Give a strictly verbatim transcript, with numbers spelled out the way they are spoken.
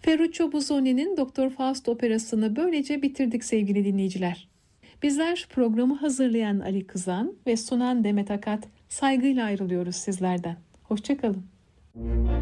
Ferruccio Busoni'nin Doktor Faust operasını böylece bitirdik sevgili dinleyiciler. Bizler programı hazırlayan Ali Kızan ve sunan Demet Akat saygıyla ayrılıyoruz sizlerden. Hoşça kalın.